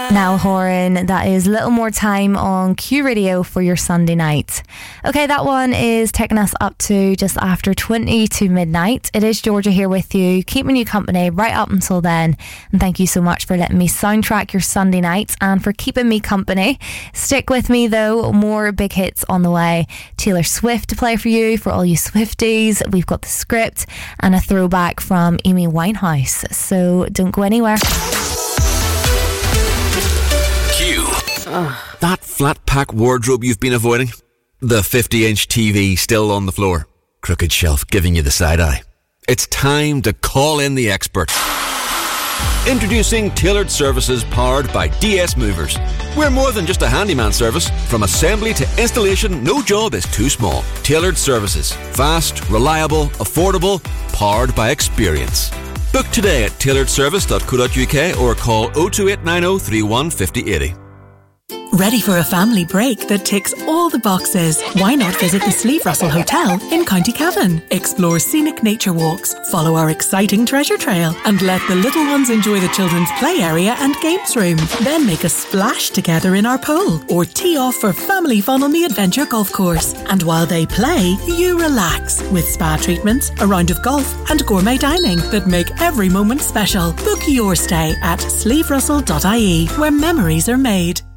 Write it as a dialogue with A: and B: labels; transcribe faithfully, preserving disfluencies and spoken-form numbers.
A: Now, Horan, that is little more time on Q Radio for your Sunday night. Okay, that one is taking us up to just after twenty to midnight. It is Georgia here with you, keeping you company right up until then. And thank you so much for letting me soundtrack your Sunday night and for keeping me company. Stick with me though, more big hits on the way. Taylor Swift to play for you, for all you Swifties. We've got The Script and a throwback from Amy Winehouse. So don't go anywhere.
B: That flat pack wardrobe you've been avoiding? The fifty inch T V still on the floor? Crooked shelf giving you the side eye? It's time to call in the expert. Introducing Tailored Services powered by D S Movers. We're more than just a handyman service. From assembly to installation, no job is too small. Tailored Services. Fast, reliable, affordable, powered by experience. Book today at tailored service dot co dot uk or call oh two eight nine oh three one five oh eight oh.
C: Ready for a family break that ticks all the boxes? Why not visit the Sleeve Russell Hotel in County Cavan? Explore scenic nature walks, follow our exciting treasure trail, and let the little ones enjoy the children's play area and games room. Then make a splash together in our pool or tee off for family fun on the Adventure Golf Course. And while they play, you relax with spa treatments, a round of golf, and gourmet dining that make every moment special. Book your stay at sleeve russell dot I E, where memories are made.